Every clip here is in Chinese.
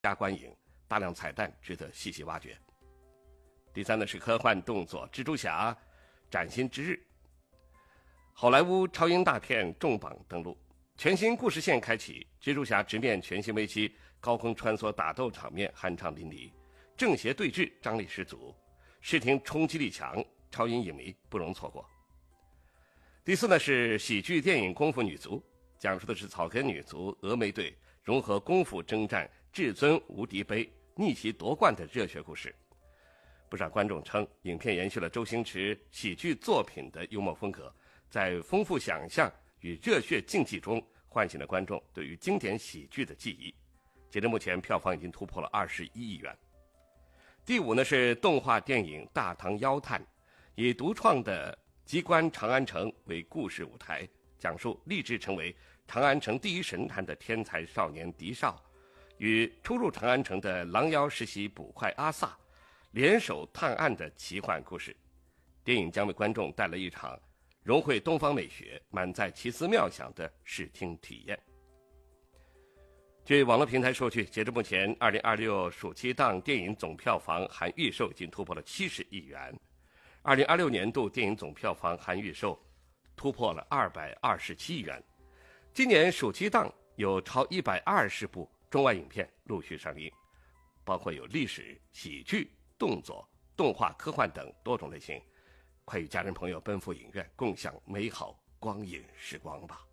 佳观影，大量彩蛋值得细细挖掘。第三呢是科幻动作《蜘蛛侠》崭新之日，好莱坞超英大片重磅登陆，全新故事线开启，蜘蛛侠直面全新危机，高空穿梭打斗场面酣畅淋漓，正邪对峙张力十足，视听冲击力强，超英影迷不容错过。第四呢是喜剧电影《功夫女足》，讲述的是草根女足峨眉队融合功夫征战至尊无敌杯逆袭夺冠的热血故事。不少观众称影片延续了周星驰喜剧作品的幽默风格，在丰富想象与热血竞技中唤醒了观众对于经典喜剧的记忆。截至目前票房已经突破了21亿元。第五呢是动画电影《大唐妖探》，以独创的机关长安城为故事舞台，讲述立志成为长安城第一神探的天才少年狄少与初入长安城的狼妖实习捕快阿萨联手探案的奇幻故事。电影将为观众带来一场融汇东方美学、满载奇思妙想的视听体验。据网络平台数据，截至目前2026暑期档电影总票房含预售已经突破了70亿元，2026年度电影总票房含预售突破了227亿元。今年暑期档有超120部中外影片陆续上映，包括有历史、喜剧、动作、动画、科幻等多种类型。快与家人朋友奔赴影院，共享美好光影时光吧。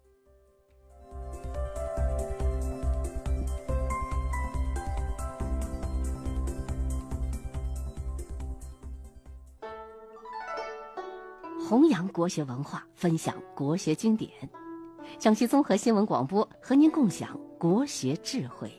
弘扬国学文化，分享国学经典。江西综合新闻广播和您共享国学智慧。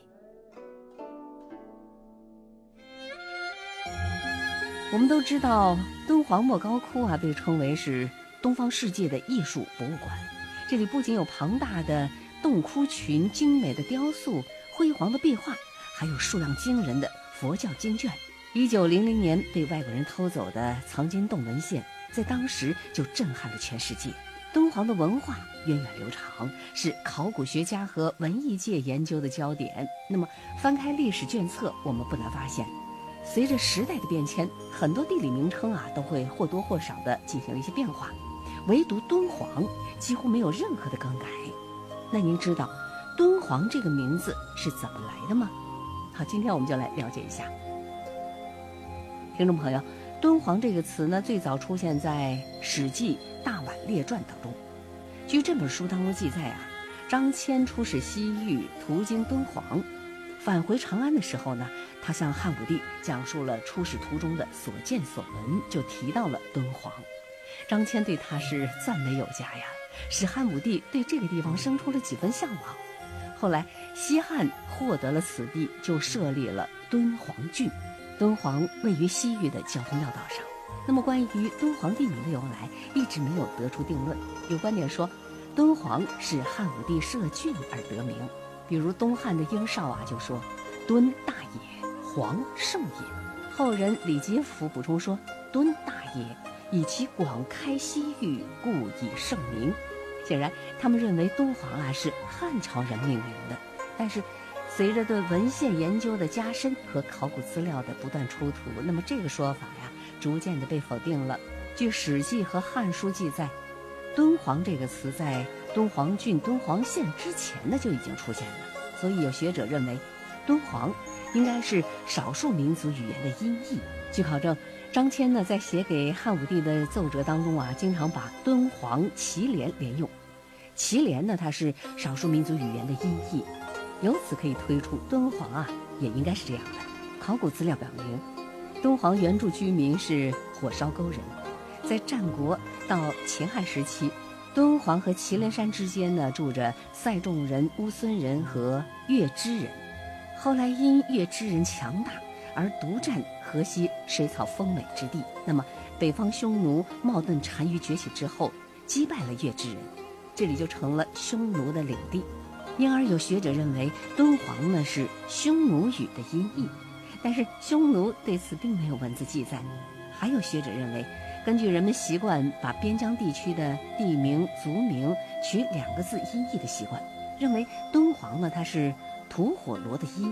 我们都知道，敦煌莫高窟被称为是东方世界的艺术博物馆。这里不仅有庞大的洞窟群、精美的雕塑、辉煌的壁画，还有数量惊人的佛教经卷。1900年被外国人偷走的藏经洞文献，在当时就震撼了全世界。敦煌的文化源远流长，是考古学家和文艺界研究的焦点。那么翻开历史卷册，我们不难发现，随着时代的变迁，很多地理名称都会或多或少的进行了一些变化，唯独敦煌几乎没有任何的更改。那您知道敦煌这个名字是怎么来的吗？好，今天我们就来了解一下。听众朋友，敦煌这个词呢，最早出现在《史记·大宛列传》当中。据这本书当中记载张骞出使西域，途经敦煌，返回长安的时候呢，他向汉武帝讲述了出使途中的所见所闻，就提到了敦煌。张骞对他是赞美有加呀，使汉武帝对这个地方生出了几分向往。后来西汉获得了此地，就设立了敦煌郡。敦煌位于西域的交通要道上。那么关于敦煌地名的由来，一直没有得出定论。有观点说，敦煌是汉武帝设郡而得名。比如东汉的英少就说敦大也，煌盛也。后人李吉甫补充说，敦大也，以其广开西域，故以盛名。显然他们认为敦煌是汉朝人命名的。但是随着对文献研究的加深和考古资料的不断出土，那么这个说法逐渐的被否定了。据《史记》和《汉书》记载，敦煌这个词在敦煌郡、敦煌县之前呢就已经出现了。所以有学者认为，敦煌应该是少数民族语言的音译。据考证，张骞呢在写给汉武帝的奏折当中经常把敦煌、祁连连用。祁连呢，它是少数民族语言的音译。由此可以推出，敦煌也应该是这样的。考古资料表明，敦煌原住居民是火烧沟人。在战国到秦汉时期，敦煌和祁连山之间呢住着塞众人、乌孙人和月支人。后来因月支人强大而独占河西水草丰美之地。那么北方匈奴冒顿单于崛起之后，击败了月支人，这里就成了匈奴的领地。因而有学者认为敦煌呢是匈奴语的音译，但是匈奴对此并没有文字记载。还有学者认为，根据人们习惯把边疆地区的地名、族名取2个字音译的习惯，认为敦煌呢它是吐火罗的音译，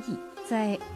在